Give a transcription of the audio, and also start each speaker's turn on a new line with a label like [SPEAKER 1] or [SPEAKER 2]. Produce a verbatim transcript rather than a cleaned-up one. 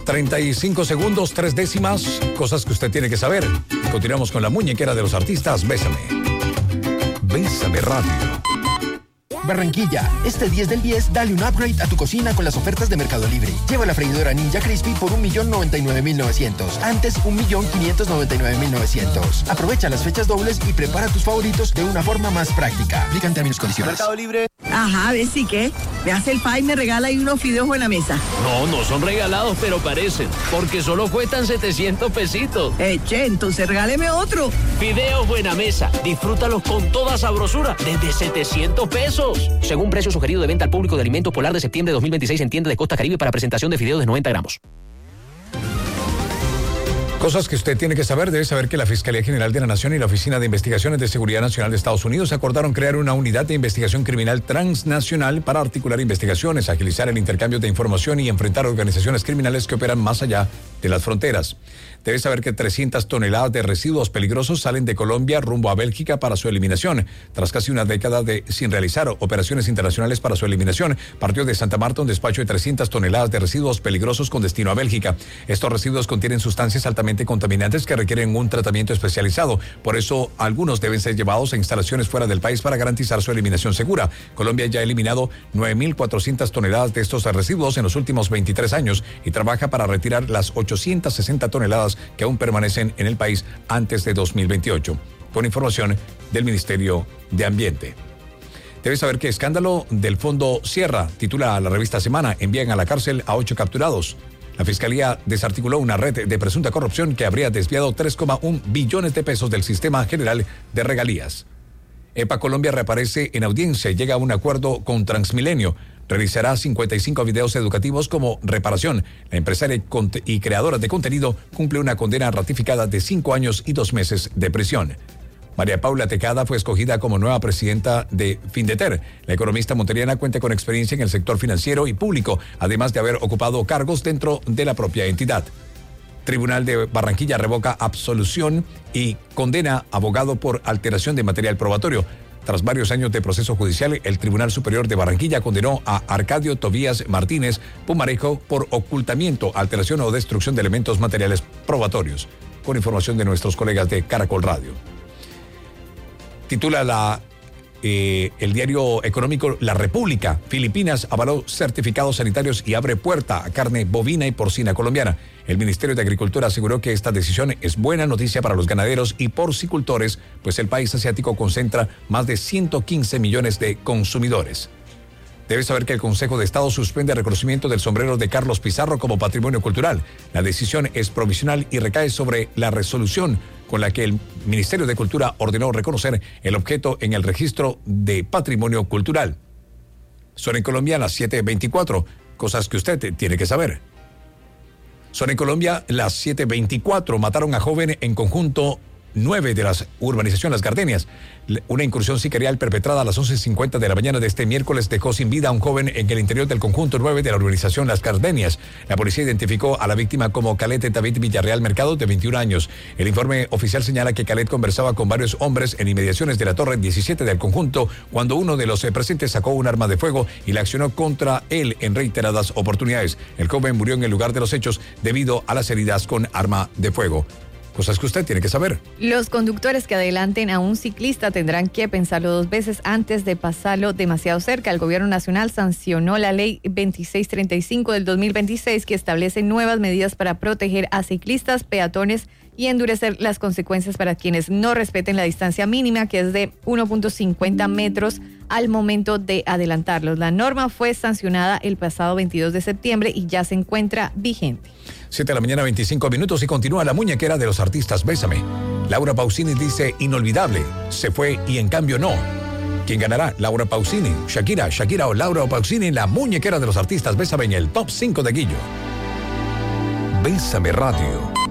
[SPEAKER 1] treinta y cinco segundos, tres décimas, cosas que usted tiene que saber. Continuamos con la muñequera de los artistas, Bésame. Bésame Radio.
[SPEAKER 2] Barranquilla, este diez del diez, dale un upgrade a tu cocina con las ofertas de Mercado Libre. Lleva la freidora Ninja Crispy por un millón noventa y nueve mil novecientos. Antes, un millón quinientos noventa y nueve mil novecientos. Aprovecha las fechas dobles y prepara tus favoritos de una forma más práctica. Aplican términos y condiciones.
[SPEAKER 3] Mercado Libre.
[SPEAKER 4] Ajá, ¿ves sí qué? Me hace el pay y me regala ahí unos fideos buena mesa.
[SPEAKER 5] No, no son regalados, pero parecen. Porque solo cuestan setecientos pesitos.
[SPEAKER 4] Eche, entonces regáleme otro.
[SPEAKER 5] Fideos buena mesa. Disfrútalos con toda sabrosura desde setecientos pesos. Según precio sugerido de venta al público de Alimentos Polar de septiembre de dos mil veintiséis en tienda de Costa Caribe para presentación de fideos de noventa gramos.
[SPEAKER 1] Cosas que usted tiene que saber. Debe saber que la Fiscalía General de la Nación y la Oficina de Investigaciones de Seguridad Nacional de Estados Unidos acordaron crear una unidad de investigación criminal transnacional para articular investigaciones, agilizar el intercambio de información y enfrentar organizaciones criminales que operan más allá de las fronteras. Debe saber que trescientas toneladas de residuos peligrosos salen de Colombia rumbo a Bélgica para su eliminación. Tras casi una década de sin realizar operaciones internacionales para su eliminación, partió de Santa Marta un despacho de trescientas toneladas de residuos peligrosos con destino a Bélgica. Estos residuos contienen sustancias altamente contaminantes que requieren un tratamiento especializado. Por eso, algunos deben ser llevados a instalaciones fuera del país para garantizar su eliminación segura. Colombia ya ha eliminado nueve mil cuatrocientas toneladas de estos residuos en los últimos veintitrés años y trabaja para retirar las ochocientas sesenta toneladas que aún permanecen en el país antes de dos mil veintiocho, con información del Ministerio de Ambiente. Debe saber que escándalo del Fondo Sierra, titula la revista Semana, envían a la cárcel a ocho capturados. La Fiscalía desarticuló una red de presunta corrupción que habría desviado tres coma uno billones de pesos del Sistema General de Regalías. EPA Colombia reaparece en audiencia y llega a un acuerdo con Transmilenio. Realizará cincuenta y cinco videos educativos como reparación. La empresaria y creadora de contenido cumple una condena ratificada de cinco años y dos meses de prisión. María Paula Tecada fue escogida como nueva presidenta de Findeter. La economista monteriana cuenta con experiencia en el sector financiero y público, además de haber ocupado cargos dentro de la propia entidad. Tribunal de Barranquilla revoca absolución y condena abogado por alteración de material probatorio. Tras varios años de proceso judicial, el Tribunal Superior de Barranquilla condenó a Arcadio Tobías Martínez Pumarejo por ocultamiento, alteración o destrucción de elementos materiales probatorios, con información de nuestros colegas de Caracol Radio. Titula la, eh, el diario económico La República. Filipinas avaló certificados sanitarios y abre puerta a carne bovina y porcina colombiana. El Ministerio de Agricultura aseguró que esta decisión es buena noticia para los ganaderos y porcicultores, pues el país asiático concentra más de ciento quince millones de consumidores. Debe saber que el Consejo de Estado suspende el reconocimiento del sombrero de Carlos Pizarro como patrimonio cultural. La decisión es provisional y recae sobre la resolución con la que el Ministerio de Cultura ordenó reconocer el objeto en el registro de patrimonio cultural. Son en Colombia las siete veinticuatro, cosas que usted tiene que saber. Son en Colombia las siete veinticuatro, mataron a joven en conjunto nueve de la urbanización Las Gardenias. Una incursión sicarial perpetrada a las once cincuenta de la mañana de este miércoles dejó sin vida a un joven en el interior del conjunto nueve de la urbanización Las Gardenias. La policía identificó a la víctima como Calet David Villarreal Mercado, de veintiún años. El informe oficial señala que Calet conversaba con varios hombres en inmediaciones de la torre diecisiete del conjunto cuando uno de los presentes sacó un arma de fuego y la accionó contra él en reiteradas oportunidades. El joven murió en el lugar de los hechos debido a las heridas con arma de fuego. Cosas que usted tiene que saber.
[SPEAKER 6] Los conductores que adelanten a un ciclista tendrán que pensarlo dos veces antes de pasarlo demasiado cerca. El Gobierno Nacional sancionó la Ley veintiséis treinta y cinco del dos mil veintiséis, que establece nuevas medidas para proteger a ciclistas, peatones y endurecer las consecuencias para quienes no respeten la distancia mínima, que es de uno punto cincuenta metros al momento de adelantarlos. La norma fue sancionada el pasado veintidós de septiembre y ya se encuentra vigente.
[SPEAKER 1] siete de la mañana, veinticinco minutos, y continúa la muñequera de los artistas. Bésame. Laura Pausini dice inolvidable, se fue y en cambio no. ¿Quién ganará? Laura Pausini, Shakira, Shakira o Laura Pausini, la muñequera de los artistas. Bésame en el top cinco de Guillo. Bésame Radio.